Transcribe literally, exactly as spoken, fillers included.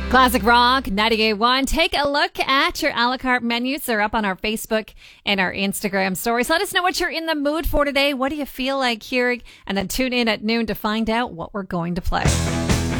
Classic Rock ninety-eight point one. Take a look at your a la carte menus. They're up on our Facebook and our Instagram stories. Let us know what you're in the mood for today. What do you feel like hearing? And then tune in at noon to find out what we're going to play.